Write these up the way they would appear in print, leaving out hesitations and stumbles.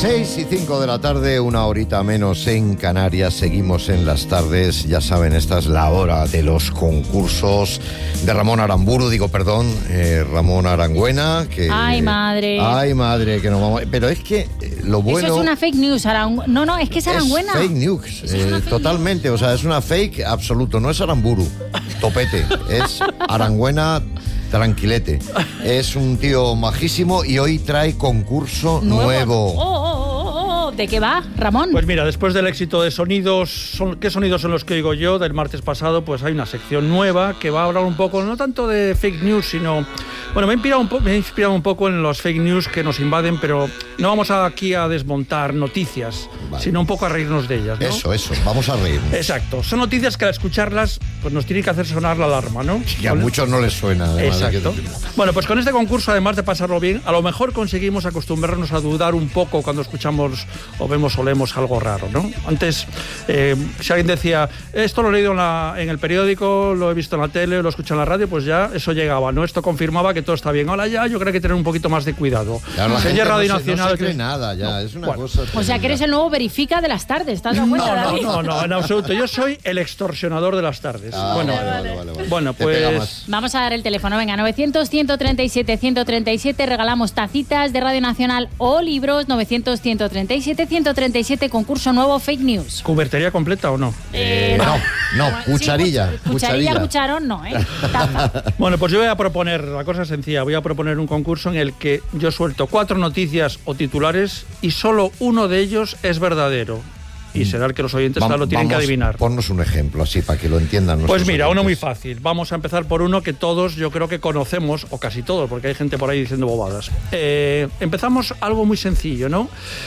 6:05 de la tarde, una horita menos en Canarias. Seguimos en las tardes. Ya saben, esta es la hora de los concursos de Ramón Aramburu. Ramón Arangüena. Ay, madre, que nos vamos. Pero es que lo bueno. Eso es una fake news. No, es que es Arangüena. Es fake news, totalmente. O sea, es una fake absoluto. No es Aramburu, topete. Es Arangüena. Tranquilete. Es un tío majísimo y hoy trae concurso nuevo. ¿De qué va, Ramón? Pues mira, después del éxito de sonidos, ¿qué sonidos son los que oigo yo? Del martes pasado, pues hay una sección nueva que va a hablar un poco, no tanto de fake news, sino... Bueno, me he inspirado un poco en los fake news que nos invaden, pero no vamos aquí a desmontar noticias, sino un poco a reírnos de ellas, ¿no? Eso, vamos a reírnos. Exacto, son noticias que al escucharlas pues nos tiene que hacer sonar la alarma, ¿no? Y a muchos no les suena. Exacto. Bueno, pues con este concurso, además de pasarlo bien, a lo mejor conseguimos acostumbrarnos a dudar un poco cuando escuchamos o vemos o leemos algo raro, ¿no? Antes, si alguien decía, esto lo he leído en el periódico, lo he visto en la tele, lo he escuchado en la radio, pues ya eso llegaba, ¿no? Esto confirmaba que todo está bien. Ahora ya yo creo que hay que tener un poquito más de cuidado. Claro, la gente no se cree nada ya, es una cosa... O sea, que eres el nuevo verifica de las tardes, ¿estás de cuenta, David? No, en absoluto. Yo soy el extorsionador de las tardes. Vale. Bueno, pues... Vamos a dar el teléfono, venga, 900-137-137, regalamos tacitas de Radio Nacional o libros, 900-137-137, concurso nuevo, fake news. ¿Cubertería completa o no? No, cucharilla. Cucharón no, taza. Bueno, pues yo voy a proponer, la cosa es sencilla, voy a proponer un concurso en el que yo suelto 4 noticias o titulares y solo uno de ellos es verdadero. Y será el que los oyentes lo tienen que adivinar. Ponnos un ejemplo así para que lo entiendan nuestros Pues mira, oyentes. uno muy fácil. Vamos a empezar por uno que todos yo creo que conocemos, o casi todos, porque hay gente por ahí diciendo bobadas. Empezamos algo muy sencillo, ¿no?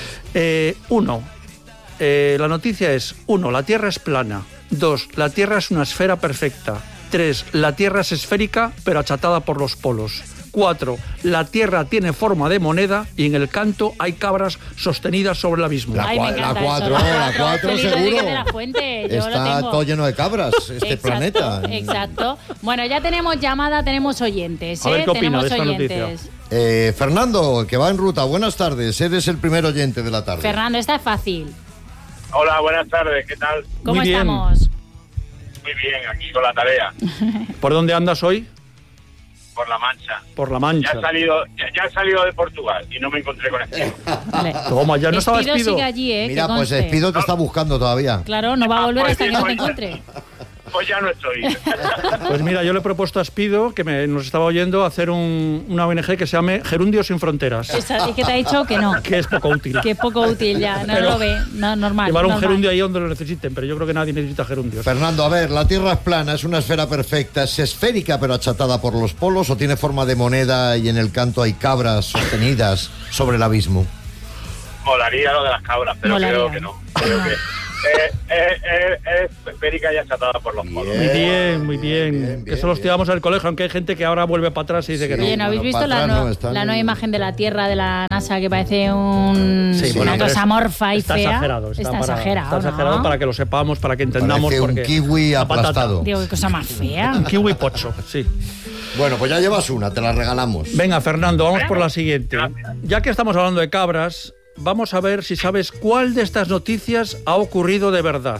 La noticia es: 1, la Tierra es plana. 2, la Tierra es una esfera perfecta. 3, la Tierra es esférica pero achatada por los polos. 4, la Tierra tiene forma de moneda y en el canto hay cabras sostenidas sobre el abismo. La 4 seguro. Está todo lleno de cabras, este planeta. Exacto. Bueno, ya tenemos llamada, tenemos oyentes. A ver qué opina de esta oyentes. noticia. Fernando, que va en ruta, buenas tardes. Eres el primer oyente de la tarde. Fernando, esta es fácil. Hola, buenas tardes, ¿qué tal? ¿Cómo Muy bien. estamos? Muy bien, aquí con la tarea. ¿Por dónde andas hoy? Por La Mancha. Por La Mancha. Ya he salido de Portugal y no me encontré con Espido. Vale. ¿Cómo? ¿Ya no estaba Espido Espido? sigue allí, Mira, que pues conste. Espido te está buscando todavía. Claro, no va a volver hasta que no te pues, encuentre. Pues ya no estoy. Pues mira, yo le he propuesto a Espido, que nos estaba oyendo, hacer una ONG que se llame Gerundios sin Fronteras. Y que te ha dicho que no. Que es poco útil. Que es poco útil ya, no Pero lo ve, no, normal. Llevar un normal. gerundio ahí donde lo necesiten, pero yo creo que nadie necesita gerundios. Fernando, a ver, la Tierra es plana, es una esfera perfecta, es esférica pero achatada por los polos, o tiene forma de moneda y en el canto hay cabras sostenidas sobre el abismo. Molaría lo de las cabras, pero creo que no. Creo que es esférica y achatada por los polos. Muy bien. Que eso los tiramos al colegio, aunque hay gente que ahora vuelve para atrás y dice que no. Oye, ¿no habéis visto para la atrás nueva imagen de la Tierra de la NASA que parece una cosa amorfa y está fea? Exagerado, Está exagerado, ¿no? Para que lo sepamos, para que entendamos. Parece un porque kiwi la patata. aplastado. Digo, qué cosa más fea. Un kiwi pocho, sí. Bueno, pues ya llevas una, te la regalamos. Venga, Fernando, vamos por la siguiente. Ya que estamos hablando de cabras, vamos a ver si sabes cuál de estas noticias ha ocurrido de verdad.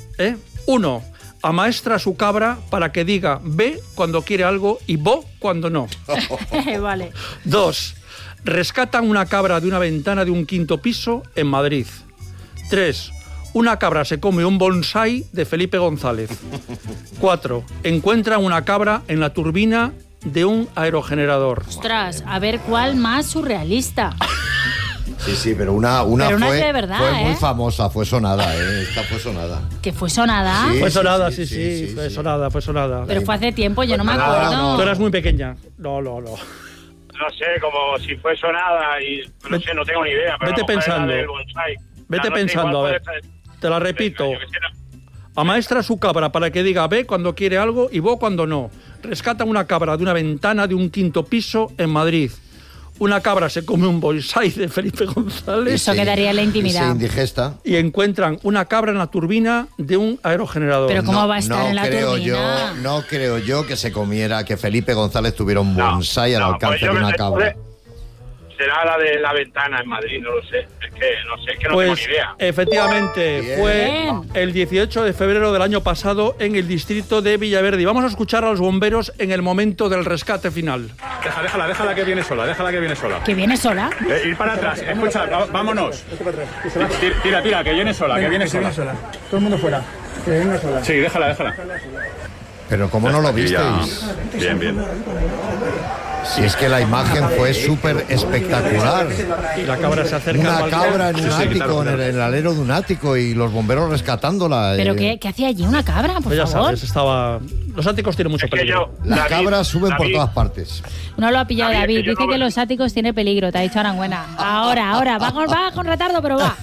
1. Amaestra a su cabra para que diga ve cuando quiere algo y bo cuando no. Vale. 2. Rescatan una cabra de una ventana de un 5º piso en Madrid. 3. Una cabra se come un bonsái de Felipe González. 4. Encuentran una cabra en la turbina de un aerogenerador. Ostras, a ver cuál más surrealista. Sí, pero una Pero fue, de verdad, fue muy ¿eh? famosa, fue sonada, Esta fue sonada. ¿Que fue sonada? Sí. Fue sonada, sí, fue sonada. Pero fue hace tiempo, yo no me Pues acuerdo. nada, Tú eras muy pequeña. No. No sé, como si fue sonada y no sé, no tengo ni idea. Pero Vete pensando. Vete pensando, a ver. Te la repito. Amaestra a su cabra para que diga ve cuando quiere algo y bo cuando no. Rescatan una cabra de una ventana de un 5º piso en Madrid. Una cabra se come un bonsái de Felipe González. Eso quedaría en la intimidad. Se indigesta. Y encuentran una cabra en la turbina de un aerogenerador. Pero ¿cómo va a estar en la turbina? No creo yo que se comiera, que Felipe González tuviera un bonsái al alcance de una cabra. será la de la ventana en Madrid, no lo sé. Es que no tengo ni idea. Efectivamente, Bien. fue el 18 de febrero del año pasado en el distrito de Villaverde. Y vamos a escuchar a los bomberos en el momento del rescate final. Déjala que viene sola, ¿Que viene sola? Ir para atrás, escucha, vámonos. Tira, que viene sola, Todo el mundo fuera. Que venga sola. Sí, déjala. Pero ¿cómo no lo visteis? Bien. Si es que la imagen fue súper espectacular. Y la cabra se acerca Una al balcón. cabra en un Sí, ático, claro. en el alero de un ático y los bomberos rescatándola. ¿Pero qué hacía allí una cabra, por Pues ya favor? sabes, estaba... Los áticos tienen mucho Es que peligro. Las David, cabras suben por David, todas partes. No lo ha pillado David, David. que yo Dice no que me- los áticos tiene peligro. Te ha dicho Aranguena. Ahora. Va con retardo, pero va.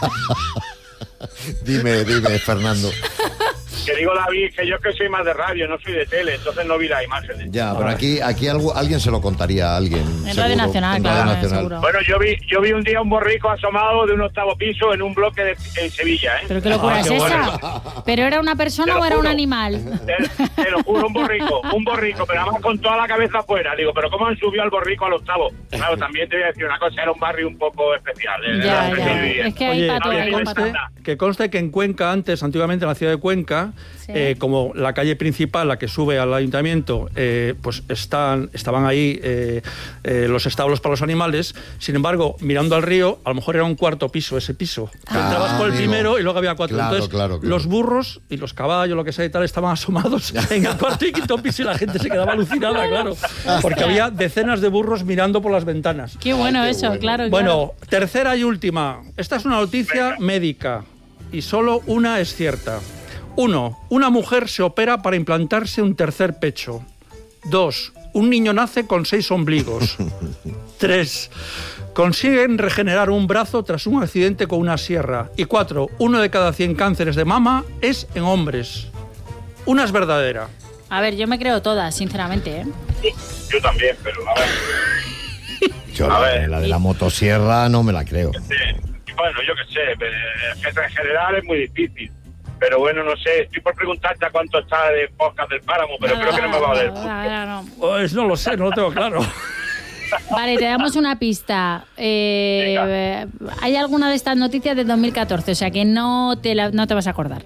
Dime, Fernando. Que digo, David, que yo que soy más de radio, no soy de tele, entonces no vi las imágenes. Ya, pero aquí alguien se lo contaría a alguien. En seguro, Radio Nacional, en claro, Radio Nacional. seguro. Bueno, yo vi un día un borrico asomado de un 8º piso en un bloque en Sevilla, ¿eh? ¿Pero qué locura es qué esa? ¿Pero era una persona Te lo o era un juro. animal? Te lo juro, un borrico, pero además con toda la cabeza afuera. Digo, ¿pero cómo han subido al borrico al 8º? Claro, también te voy a decir una cosa, era un barrio un poco especial. Ya. Vivía. Es que hay Oye, para todo, hay para todo. que conste que en Cuenca, antiguamente en la ciudad de Cuenca, Sí. como la calle principal, la que sube al ayuntamiento, pues estaban ahí los establos para los animales. Sin embargo, mirando al río, a lo mejor era un 4º piso ese piso. Entrabas por el amigo. primero y luego había 4. Claro, Entonces, claro. los burros y los caballos, lo que sea y tal, estaban asomados en el 4º y 5º piso y la gente se quedaba alucinada, claro. Porque había decenas de burros mirando por las ventanas. Qué bueno qué eso, bueno. claro. Bueno, tercera y última. Esta es una noticia médica y solo una es cierta. 1. Una mujer se opera para implantarse un tercer pecho. 2. Un niño nace con 6 ombligos. 3. Consiguen regenerar un brazo tras un accidente con una sierra. Y 4. 1 de cada 100 cánceres de mama es en hombres. Una es verdadera. A ver, yo me creo todas, sinceramente, ¿eh? Yo también, pero a ver. Yo A ver. la de la motosierra no me la creo. Bueno, yo qué sé, en general es muy difícil. Pero bueno, no sé, estoy por preguntarte a cuánto está de podcast del páramo, pero creo que no me va a valer. No. Pues no lo sé, no lo tengo claro. Vale, te damos una pista. Hay alguna de estas noticias de 2014, o sea que no te vas a acordar.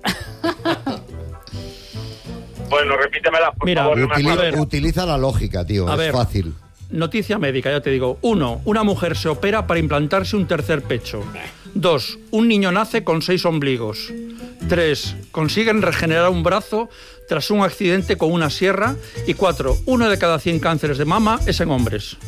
Bueno, repítemelas, por Mira, favor. No me acuerdo. ver. Utiliza la lógica, tío. A Es ver. fácil. Noticia médica, ya te digo. 1. Una mujer se opera para implantarse un tercer pecho. 2. Un niño nace con 6 ombligos. 3. Consiguen regenerar un brazo tras un accidente con una sierra. Y 4. 1 de cada 100 cánceres de mama es en hombres.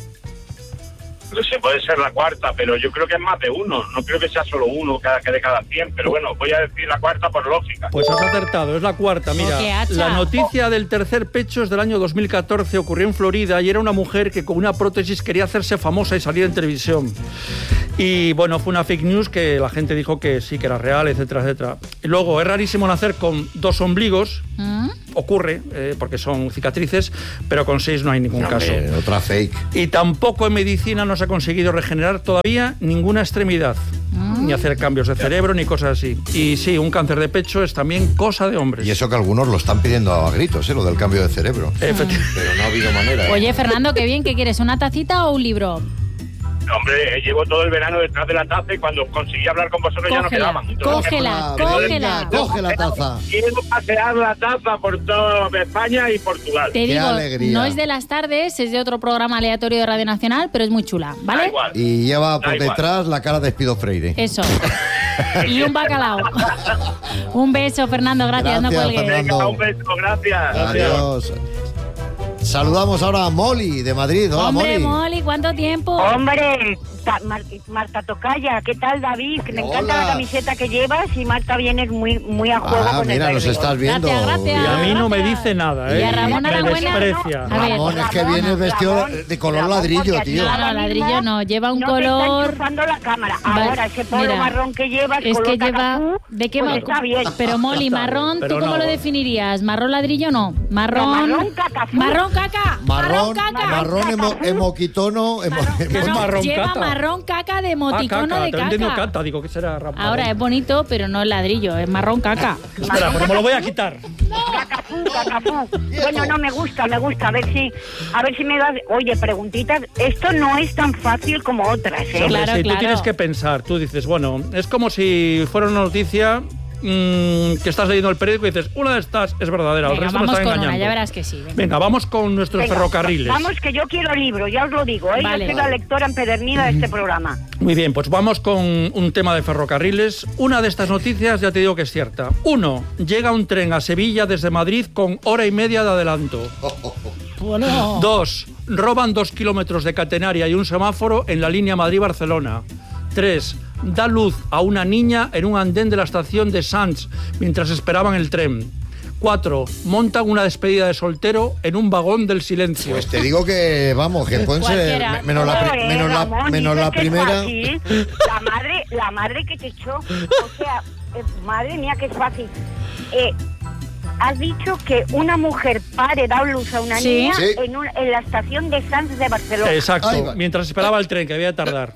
No sé, puede ser la cuarta, pero yo creo que es más de uno. No creo que sea solo uno de cada 100, pero bueno, voy a decir la cuarta por lógica. Pues has acertado, es la cuarta. Mira, ¡Qué hacha! la noticia del tercer pecho es del año 2014, ocurrió en Florida y era una mujer que con una prótesis quería hacerse famosa y salir en televisión. Y bueno, fue una fake news que la gente dijo que sí, que era real, etcétera, etcétera. Y luego, es rarísimo nacer con 2 ombligos, ocurre, porque son cicatrices, pero con 6 no hay ningún caso. Hombre, otra fake. Y tampoco en medicina no se ha conseguido regenerar todavía ninguna extremidad, ni hacer cambios de cerebro, ni cosas así. Y sí, un cáncer de pecho es también cosa de hombres. Y eso que algunos lo están pidiendo a gritos, lo del cambio de cerebro. Efectivamente. Pero no ha habido manera. Oye, Fernando, qué bien, ¿qué quieres? ¿Una tacita o un libro? Hombre, llevo todo el verano detrás de la taza y cuando conseguí hablar con vosotros ya no quedaban. Entonces, Cógela, Venga, cógela. coge la taza. quiero pasear la taza por toda España y Portugal. Te Qué digo, alegría. no es de las tardes, es de otro programa aleatorio de Radio Nacional, pero es muy chula, Da ¿vale? igual. Y lleva por Da igual. detrás la cara de Espido Freire. Eso. Y un bacalao. Un beso, Fernando, gracias, no Gracias, cuelgues. Fernando. Venga, un beso, gracias. Adiós. Saludamos ahora a Molly de Madrid. Hola, Hombre, Molly. Molly, ¿cuánto tiempo? Hombre, Marta Tocaya, ¿qué tal, David? Que me encanta Hola. la camiseta que llevas y Marta vienes muy a juego con Mira, el nos rugby. estás viendo. Gracias, gracias. Y a mí no me Gracias. dice nada, ¿eh? Y a Ramón Me Arangüena, desprecia. A ver. Ramón, es que vienes vestido de color Ramón, ladrillo, porque a tío. ti No, ahora ladrillo mismo no, lleva un no te color- está enchufando la cámara. Vale, Ahora, ese polo mira, marrón que llevas, Es color que lleva... cacatú, ¿De qué pues va? está bien. Pero Molly, marrón, Pero ¿tú cómo no. lo definirías? ¿Marrón ladrillo no? Marrón... Marrón cacazú. Marrón caca. Marrón, caca. marrón emoquitono. ¿Qué es No, marrón lleva cata? marrón caca de Ah, emoticono caca, de te he entendido caca. cata, digo que será Ramón. Ahora es bonito, pero no es ladrillo, es marrón caca. Espera, pero me lo voy a quitar. Cacazú, cacafú. Bueno, no, me gusta, a ver si me das... Oye, preguntitas, esto no es tan fácil como otras, ¿eh? Hombre, Claro, sí, claro. tú tienes que pensar, tú dices, bueno, es como si fuera una noticia que estás leyendo el periódico y dices, una de estas es verdadera, el Venga, resto me vamos está con engañando. una, ya verás que sí. Venga. Venga, vamos con nuestros Venga, ferrocarriles. Vamos, que yo quiero libro, ya os lo digo, ¿eh? Vale. Yo soy la lectora empedernida de este programa. Muy bien, pues vamos con un tema de ferrocarriles. Una de estas noticias ya te digo que es cierta. 1. Llega un tren a Sevilla desde Madrid con hora y media de adelanto. Bueno. 2. Roban 2 kilómetros de catenaria y un semáforo en la línea Madrid-Barcelona. 3. Da luz a una niña en un andén de la estación de Sants mientras esperaban el tren. 4. Montan una despedida de soltero en un vagón del silencio. Pues te digo que, vamos, que pueden ser... Cualquiera. Menos Ramón, menos dices la que es primera... fácil. La madre que te echó. O sea, madre mía, que es fácil. Has dicho que una mujer da luz a una Sí. niña Sí. en la estación de Sants de Barcelona. Exacto, Ahí va. mientras esperaba el tren, que había de tardar.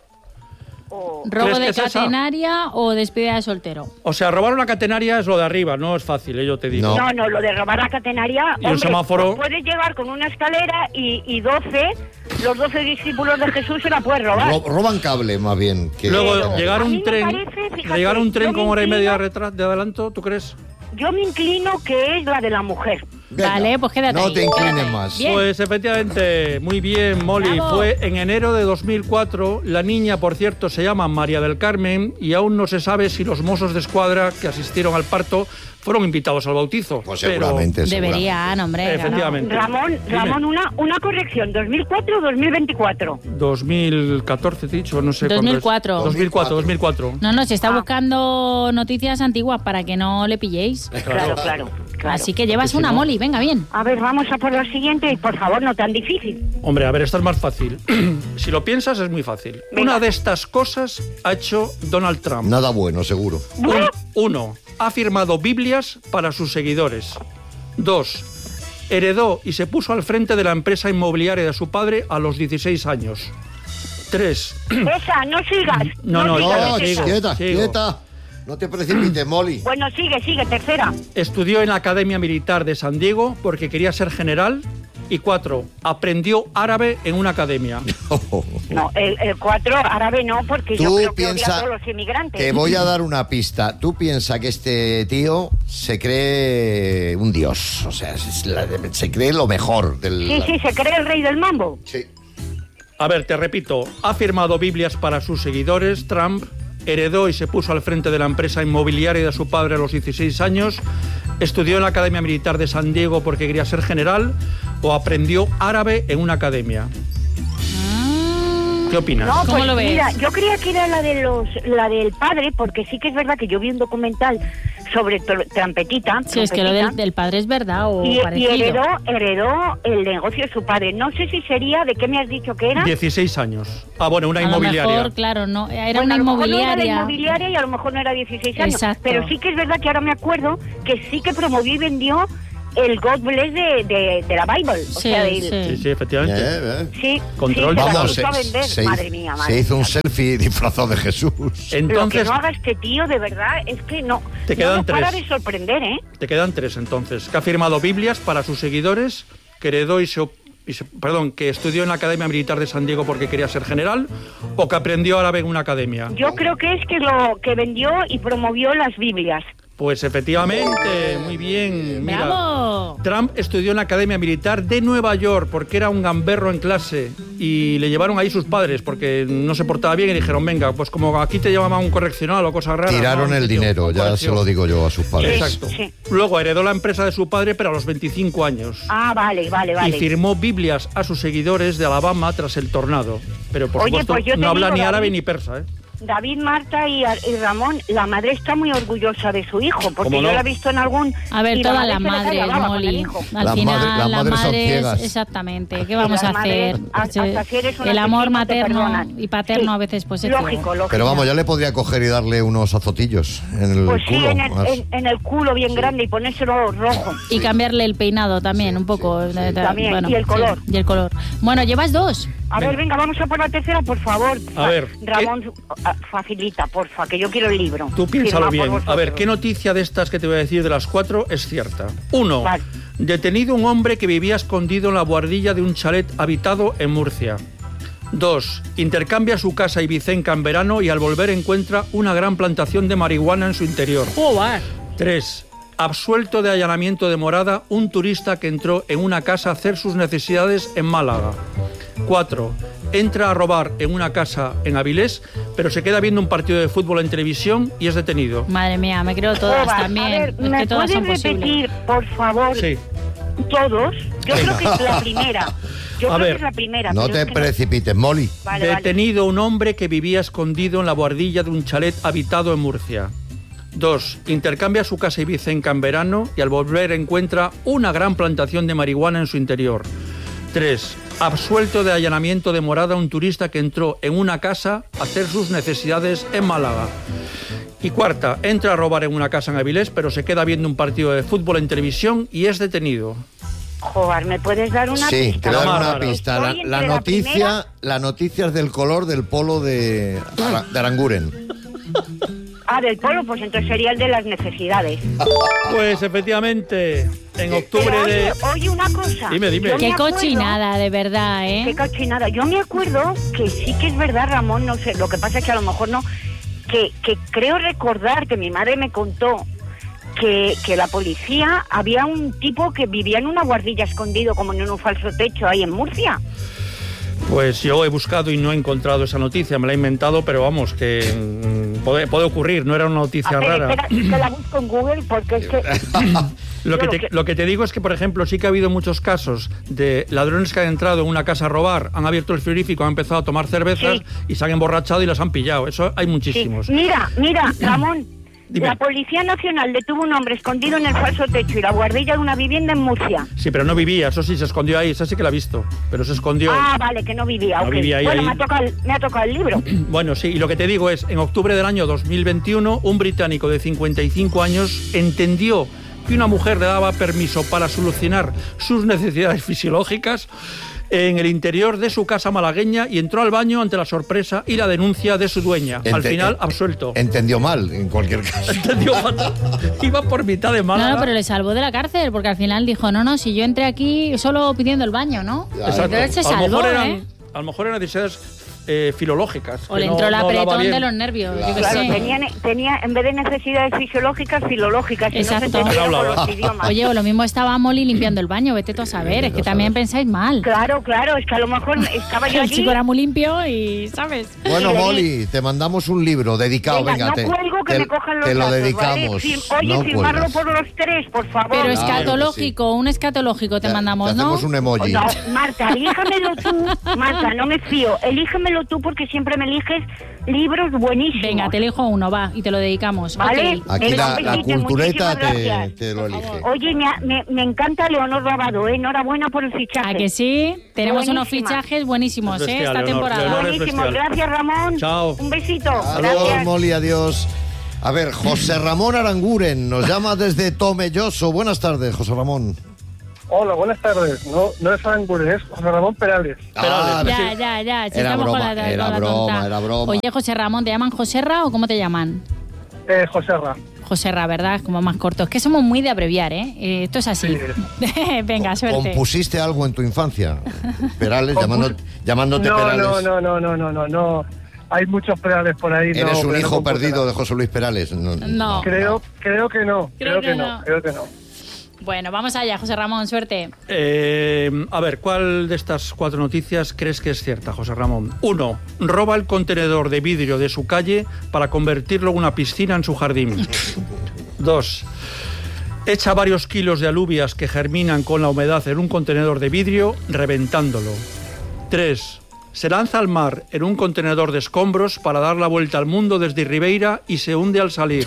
Oh. ¿Robo ¿Crees de que es esa? catenaria o despedida de soltero? O sea, robar una catenaria es lo de arriba, no es fácil, yo te digo. No. No, lo de robar la catenaria... Y un semáforo. Puedes llegar con una escalera y 12, los 12 discípulos de Jesús se la puedes robar. Roban cable, más bien. Que... Luego, llegar A mí un me tren, parece, fíjate, llegar un tren yo con me hora y media inclino- de adelanto, ¿tú crees? Yo me inclino que es la de la mujer. Venga, Vale, pues quédate no ahí. te inclines más. Bien. Pues efectivamente, muy bien, Molly. Bravo. Fue en enero de 2004. La niña, por cierto, se llama María del Carmen y aún no se sabe si los mozos de escuadra que asistieron al parto fueron invitados al bautizo. Pues Pero- seguramente. Deberían, hombre. Efectivamente. Ramón, una corrección, 2004 o 2024. 2014, te he dicho, no sé. cuándo es. 2004. 2004. No, si está buscando noticias antiguas para que no le pilléis. Claro. Así que llevas una, Molly, venga, bien. A ver, vamos a por la siguiente y por favor, no tan difícil. Hombre, a ver, esta es más fácil. Si lo piensas, es muy fácil. Venga. Una de estas cosas ha hecho Donald Trump. Nada bueno, seguro. 1. Ha firmado Biblias para sus seguidores. 2. Heredó y se puso al frente de la empresa inmobiliaria de su padre a los 16 años. 3. Esa, no sigas. No, sigas, ya, No, esa. sigo. quieta. No te precipites, Molly. Bueno, sigue, tercera. Estudió en la Academia Militar de San Diego porque quería ser general. Y 4. Aprendió árabe en una academia. No, el 4 árabe no, porque yo Tú creo que odia a piensa todos los inmigrantes. Te voy a dar una pista. Tú piensas que este tío se cree un dios. O sea, se cree lo mejor del... Sí, se cree el rey del mambo. Sí. A ver, te repito. Ha firmado Biblias para sus seguidores, Trump. Heredó y se puso al frente de la empresa inmobiliaria de su padre a los 16 años. Estudió en la Academia Militar de San Diego porque quería ser general. O aprendió árabe en una academia. ¿Qué opinas? No, ¿Cómo pues lo ves? mira, yo creía que era la del padre, porque sí que es verdad que yo vi un documental sobre Trampetita. Sí, es que lo del padre es verdad o y parecido. heredó el negocio de su padre. No sé si sería, ¿de qué me has dicho que era? 16 años. Ah, bueno, una A lo inmobiliaria. mejor, claro, no, era Bueno, una a lo mejor no era la inmobiliaria. inmobiliaria y a lo mejor no era 16 años. Exacto. Pero sí que es verdad que ahora me acuerdo que sí que promovió y vendió el God Bless de la Bible. O Sí, sea, Sí, sí, efectivamente. Sí, Control. sí, se la Vamos, puso a vender. Madre mía, madre se hizo un mía. selfie disfrazado de Jesús. Lo que Entonces, no haga este tío, de verdad, es que no. Te quedan no nos para tres. de sorprender, ¿eh? te quedan 3 entonces. Que ha firmado Biblias para sus seguidores, que heredó que estudió en la Academia Militar de San Diego porque quería ser general, o que aprendió árabe en una academia. Yo creo que es que lo que vendió y promovió las Biblias. Pues efectivamente, muy bien. Mira, ¡Bravo! Trump estudió en la Academia Militar de Nueva York porque era un gamberro en clase y le llevaron ahí sus padres porque no se portaba bien y dijeron, venga, pues como aquí te llamaban un correccional o cosas raras. Tiraron ¿no? el dinero, ya se lo digo yo a sus padres. Exacto. Sí. Luego heredó la empresa de su padre, pero a los 25 años. Ah, vale. Y firmó Biblias a sus seguidores de Alabama tras el tornado. Pero por Oye, supuesto pues yo te no habla digo, ni árabe David, ni persa, ¿eh? David, Marta y Ramón, la madre está muy orgullosa de su hijo, porque ¿Cómo no? yo la he visto en algún... A ver, y todas la las madre se le madres, cae la baba con el Molly. hijo. Al Las final, madres- las las madres son madres, ciegas. exactamente. ¿Qué vamos Las a hacer? madres, hasta si eres un El amor asesino, te materno perdonan. y paterno Sí. a veces pues es Lógico. Pero vamos, ya le podría coger y darle unos azotillos en el Pues sí, culo. en el culo bien grande y ponérselo rojo. Y cambiarle el peinado también, un poco. También, y el color. Y el color. Bueno, llevas 2. A ver, venga, vamos a por la tercera, por favor. A ver, Ramón, facilita, porfa, que yo quiero el libro. Tú piénsalo Firma por bien. A vosotros. ver, ¿qué noticia de estas que te voy a decir de las 4 es cierta? 1. Vale. Detenido un hombre que vivía escondido en la buhardilla de un chalet habitado en Murcia. 2. Intercambia su casa ibicenca en verano y al volver encuentra una gran plantación de marihuana en su interior. 3. Absuelto de allanamiento de morada un turista que entró en una casa a hacer sus necesidades en Málaga. 4. Entra a robar en una casa en Avilés, pero se queda viendo un partido de fútbol en televisión y es detenido. Madre mía, me creo todas Joder, también. A ver, Es ¿me que todas puedes son posibles. repetir, por favor, Sí. todos? Yo Venga. creo que es la primera. Yo A creo ver, que es la primera. No pero te es que precipites, Molly. Vale, vale. Detenido un hombre que vivía escondido en la buhardilla de un chalet habitado en Murcia. 2. Intercambia su casa ibicenca en verano y al volver encuentra una gran plantación de marihuana en su interior. 3. Absuelto de allanamiento de morada un turista que entró en una casa a hacer sus necesidades en Málaga. Y 4. Entra a robar en una casa en Avilés, pero se queda viendo un partido de fútbol en televisión y es detenido. Joder, ¿me puedes dar una Sí, pista? te voy a dar una Estoy pista. entre La noticia, la noticia es del color del polo de Aranguren. Del polo, pues entonces sería el de las necesidades. Pues efectivamente, en octubre Pero de... oye, una cosa. Dime, dime. Yo me Qué acuerdo- cochinada, de verdad, ¿eh? Qué cochinada. Yo me acuerdo que sí que es verdad, Ramón, no sé, lo que pasa es que a lo mejor no, que creo recordar que mi madre me contó que la policía, había un tipo que vivía en una guardilla escondido como en un falso techo ahí en Murcia. Pues yo he buscado y no he encontrado esa noticia, me la he inventado, pero vamos, que puede ocurrir, no era una noticia rara. Espera, que la busco en Google porque es que... Lo que te digo es que, por ejemplo, sí que ha habido muchos casos de ladrones que han entrado en una casa a robar, han abierto el frigorífico, han empezado a tomar cervezas Sí. y se han emborrachado y las han pillado. Eso hay Sí. muchísimos. Mira, Ramón, Dime. la Policía Nacional detuvo a un hombre escondido en el falso techo y la guardilla de una vivienda en Murcia. Sí, pero no vivía, eso sí, se escondió ahí, esa sí que la he visto, pero se escondió. Vale, que no vivía. No ok. vivía ahí, Bueno, ahí. me ha tocado el libro. Bueno, sí, y lo que te digo es, en octubre del año 2021, un británico de 55 años entendió que una mujer le daba permiso para solucionar sus necesidades fisiológicas en el interior de su casa malagueña y entró al baño ante la sorpresa y la denuncia de su dueña. Al final, absuelto. Entendió mal, en cualquier caso. Entendió fatal. Iba por mitad de Málaga. No, pero le salvó de la cárcel, porque al final dijo, no, si yo entré aquí solo pidiendo el baño, ¿no? Exacto. Entonces se A lo salvó, mejor ¿eh? a lo mejor eran necesidades filológicas. O que le no- entró el no hablaba apretón bien. de los nervios, yo qué Claro, sé. tenía en vez de necesidades fisiológicas, filológicas. Y no se Exacto. entendía No con hablaba. los idiomas. Oye, o lo mismo estaba Molly limpiando el baño, vete tú a saber, es que también pensáis mal. Claro, es que a lo mejor estaba yo El allí. chico era muy limpio y, ¿sabes? Bueno, Sí, Molly, te mandamos un libro dedicado. Venga, Venga, no te, cuelgo que te- me cojan los te lo datos, dedicamos. ¿vale? Oye, no firmarlo cuelgas. por los tres, por favor. Pero Claro que escatológico, un escatológico te mandamos, te ¿no? hacemos un emoji. No, Marta, elígemelo tú. Marta, no me fío. Elígemelo tú porque siempre me eliges libros buenísimos. Venga, te elijo uno, va, y te lo dedicamos. Vale. Ok. Aquí Venga, la un besito, cultureta muchísimas gracias. te lo elige. Oye, me encanta Leonor Rabado, ¿eh? Enhorabuena por el fichaje. ¿A que sí? Tenemos unos Buenísima. fichajes buenísimos, Es bestial, esta Leonor, temporada. Leonor. Buenísimo, bestial. gracias Ramón. Chao. Un besito. Adiós, Gracias. Molly, adiós. A ver, José Ramón Aranguren nos llama desde Tomelloso. Buenas tardes, José Ramón. Hola, buenas tardes. No es Aranguren, es José Ramón Perales. Ah, Ya, sí. ya, si Era estamos broma, con la, era con la broma, tonta. era broma. Oye, José Ramón, ¿te llaman Joserra o cómo te llaman? Joserra. Joserra, ¿verdad? Es como más corto. Es que somos muy de abreviar, ¿eh? Esto es así. Venga, suerte. ¿Compusiste algo en tu infancia? Perales, llamándote Perales. No. Hay muchos Perales por ahí. ¿Eres no, un pero hijo no compuse perdido nada. de José Luis Perales? No. Creo que no. Creo Creo que que no. no. Creo que no. Bueno, vamos allá, José Ramón, suerte. A ver, ¿cuál de estas 4 noticias crees que es cierta, José Ramón? 1. Roba el contenedor de vidrio de su calle para convertirlo en una piscina en su jardín. 2. Echa varios kilos de alubias que germinan con la humedad en un contenedor de vidrio, reventándolo. 3. Se lanza al mar en un contenedor de escombros para dar la vuelta al mundo desde Ribeira y se hunde al salir.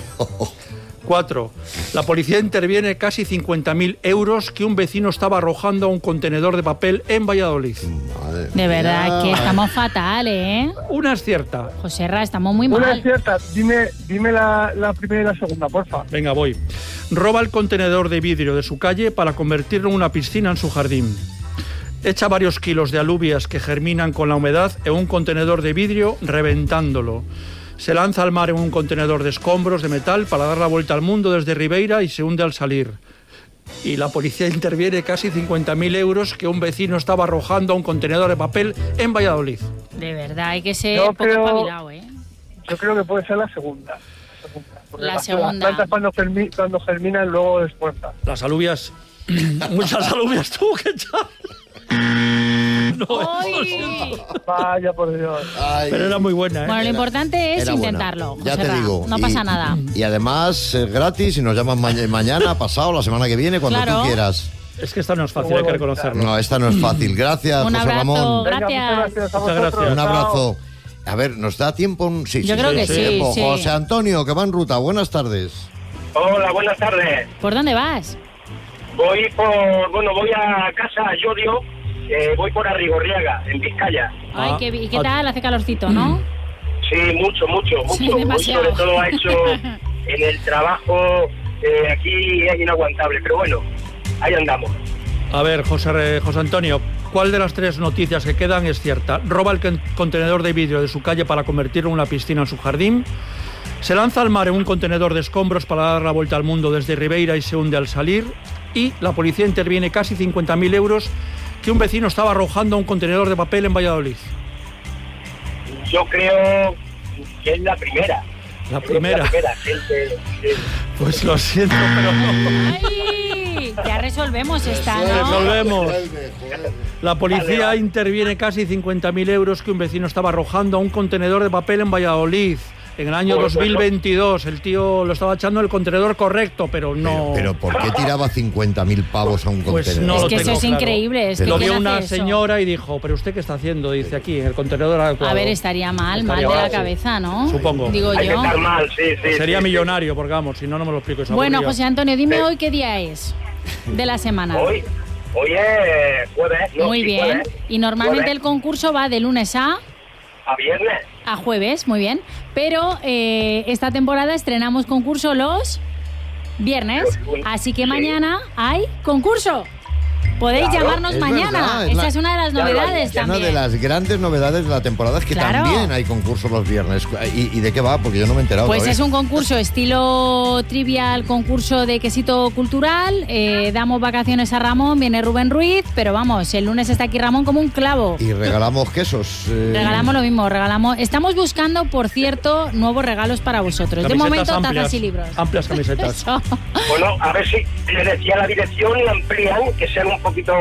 4. La policía interviene casi 50.000 euros que un vecino estaba arrojando a un contenedor de papel en Valladolid. Madre De verdad mía. que estamos fatal, ¿eh? Una es cierta. Joserra, estamos muy Una mal. es cierta. Dime la primera y la segunda, porfa. Venga, voy. Roba el contenedor de vidrio de su calle para convertirlo en una piscina en su jardín. Echa varios kilos de alubias que germinan con la humedad en un contenedor de vidrio, reventándolo. Se lanza al mar en un contenedor de escombros de metal para dar la vuelta al mundo desde Ribeira y se hunde al salir. Y la policía interviene casi 50.000 euros que un vecino estaba arrojando a un contenedor de papel en Valladolid. De verdad, hay que ser Yo poco creo- espabilado, ¿eh? Yo creo que puede ser la segunda. Porque La las segunda. plantas cuando germinan luego despuertan. Las alubias... Muchas alubias tuvo que echar. No, ¡Ay! Vaya por Dios. Ay, pero era muy buena, ¿eh? Bueno, lo importante es era buena. intentarlo. Ya te Joserra, digo. No pasa nada. Y además es gratis y nos llaman mañana, pasado, la semana que viene, cuando Claro. tú quieras. Es que esta no es fácil, hay que reconocerlo. No, esta no es fácil. Gracias, Un José abrazo. Ramón. Venga, Gracias. muchas gracias a Muchas vosotros. gracias. Un Chao. abrazo. A ver, ¿nos da tiempo? Sí, Yo creo que sí, tiempo. sí. José Antonio, que va en ruta. Buenas tardes. Hola, buenas tardes. ¿Por dónde vas? Voy a casa a Llodio, voy por Arrigorriaga, en Vizcaya. Ay, Ah. ¿y qué tal? Hace calorcito, ¿no? Sí, mucho. Sí, Hoy demasiado. sobre todo ha hecho en el trabajo, aquí es inaguantable, pero bueno, ahí andamos. A ver, José Antonio, ¿cuál de las tres noticias que quedan es cierta? ¿Roba el contenedor de vidrio de su calle para convertirlo en una piscina en su jardín? ¿Se lanza al mar en un contenedor de escombros para dar la vuelta al mundo desde Ribeira y se hunde al salir? Y la policía interviene casi 50.000 euros que un vecino estaba arrojando a un contenedor de papel en Valladolid. Yo creo que es la primera. La Yo creo que primera. gente, sí. Pues lo siento, pero no. ¡Ay! Ya resolvemos esta, ¿no? Resolvemos. La policía Vale. interviene casi 50.000 euros que un vecino estaba arrojando a un contenedor de papel en Valladolid. En el año Pues, 2022 el tío lo estaba echando en el contenedor correcto, pero no... Pero ¿por qué tiraba 50.000 pavos a un Pues contenedor? no Es lo que eso tengo es claro. increíble. Es que Lo ¿quién vio una hace eso? señora y dijo, ¿pero usted qué está haciendo? Dice, aquí, en el contenedor adecuado. A ver, estaría mal de Estaría la mal, sí. cabeza, ¿no? Supongo. Digo Hay que yo. estar mal, sí. Sería sí. millonario, porque vamos, si no, no me lo explico. es Bueno, aburrido. José Antonio, dime Sí. hoy qué día es de la semana. Hoy es jueves, ¿no? Muy Sí, bien. jueves. Y normalmente Jueves el concurso va de lunes a viernes. jueves, muy bien. Pero esta temporada estrenamos concurso los viernes. Así que Sí. mañana hay concurso. Podéis Claro, llamarnos es mañana. verdad, es Esa la- es una de las Ya lo novedades Una también. de las grandes novedades de la temporada es que Claro. también hay concursos los viernes. ¿Y de qué va? Porque yo no me he enterado Pues todavía. es un concurso estilo trivial, concurso de quesito cultural. Damos vacaciones a Ramón, viene Rubén Ruiz, pero vamos, el lunes está aquí Ramón como un clavo. Y regalamos quesos. Regalamos lo mismo, Estamos buscando, por cierto, nuevos regalos para vosotros. De Camisetas momento, amplias, tazas y libros. Amplias camisetas. Eso. Bueno, a ver si le decía la dirección y amplían, que sean un poquito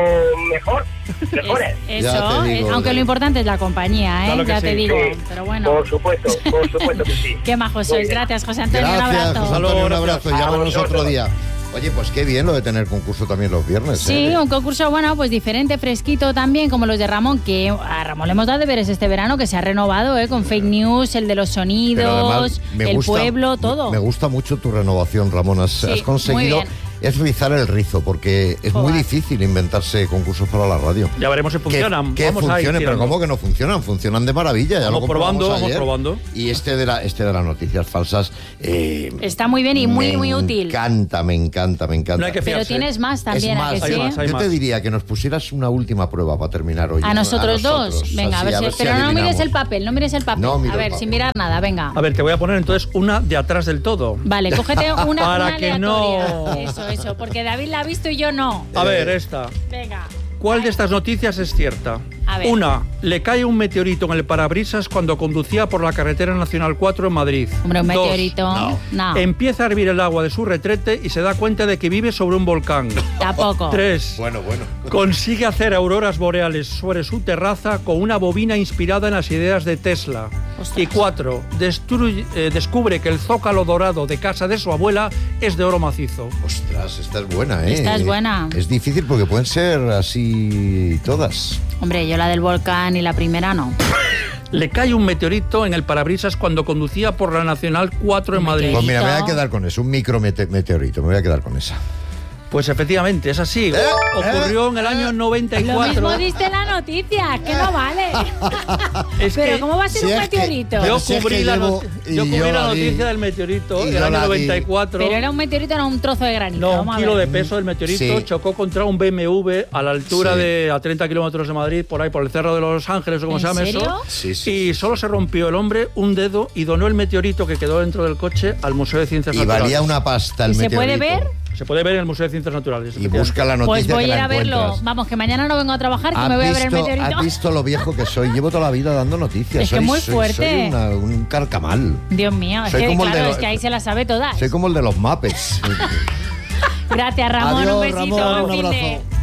mejores. Eso, Ya te digo, aunque lo importante es la compañía, ¿eh? Claro que ya sí. te digo. Sí, Pero bueno, por supuesto que sí. qué majos Muy sois. bien. Gracias, José Antonio. un Gracias, abrazo. José Antonio, un Gracias. abrazo. A Llámanos vosotros. otro día. Oye, pues qué bien lo de tener concurso también los viernes. Sí, ¿eh? un concurso, bueno, pues diferente, fresquito también, como los de Ramón, que a Ramón le hemos dado deberes este verano, que se ha renovado, con fake news, el de los Pero sonidos, además el pueblo, todo. Me gusta mucho tu renovación, Ramón. Has Sí, conseguido muy bien. es rizar el rizo, porque es muy Joder. difícil inventarse concursos para la radio. Ya veremos si funcionan. Que Vamos a ir funcionen, pero tirando. ¿cómo que no funcionan? Funcionan de maravilla. Ya Vamos lo probando, comprobamos vamos ayer. probando. Y este de las noticias falsas. Está muy bien y muy, muy útil. Me encanta, me encanta. No hay que Pero fiarse. tienes más también, es ¿a más, que hay sí? más, hay yo te más. diría que nos pusieras una última prueba para terminar hoy. A nosotros dos. Venga, Así, a ver si. Pero no mires adivinamos. el papel, no mires el papel. No miro a ver, el papel. sin mirar nada, venga. A ver, te voy a poner entonces una de atrás del todo. Vale, cógete una, Para una que aleatoria. no. Eso, porque David la ha visto y yo no. A ver, esta. Venga. ¿Cuál de estas noticias es cierta? A ver. Una, le cae un meteorito en el parabrisas cuando conducía por la carretera nacional 4 en Madrid. Hombre, un Dos, meteorito. No. empieza a hervir el agua de su retrete y se da cuenta de que vive sobre un volcán. Tampoco. 3. Bueno. Consigue hacer auroras boreales sobre su terraza con una bobina inspirada en las ideas de Tesla. Ostras. Y 4. Descubre que el zócalo dorado de casa de su abuela es de oro macizo. Ostras, esta es buena, ¿eh? Esta es buena. Es difícil porque pueden ser así todas. Hombre, yo la del volcán y la primera no. Le cae un meteorito en el parabrisas cuando conducía por la Nacional 4 en Madrid. Pues mira, me voy a Meteorito. quedar con eso, un micrometeorito, me voy a quedar con esa. Pues efectivamente, es así. Ocurrió en el año Lo 94. mismo diste la noticia, que no vale. Es Pero que ¿cómo va a ser si un es que- meteorito? yo si es cubrí que la, llevo- y yo cubrí yo la la vi. noticia del meteorito Y en yo el año la vi. 94. Pero era un meteorito, no un trozo de granito. No, Vamos un a kilo ver. de peso del meteorito Sí. chocó contra un BMW a la altura Sí. de a 30 kilómetros de Madrid, por ahí, por el Cerro de los Ángeles o como ¿En se llama serio? eso. Sí, sí, Y solo se rompió el hombre un dedo y donó el meteorito que quedó dentro del coche al Museo de Ciencias Y Naturales. valía una pasta el ¿Y se meteorito. puede ver? Se puede ver en el Museo de Ciencias Naturales. Y efectivamente. busca la noticia Pues voy que a ir la a verlo. encuentras. Vamos, que mañana no vengo a trabajar, que me voy a ver el meteorito. ¿Has visto lo viejo que soy? Llevo toda la vida dando noticias. Es que muy fuerte. Soy un carcamal. Dios mío, es Soy que como el de claro, los- es que ahí se la sabe todas. Soy como el de los Muppets. Gracias, Ramón. Adiós, Un besito. Ramón, buen un fin de- abrazo.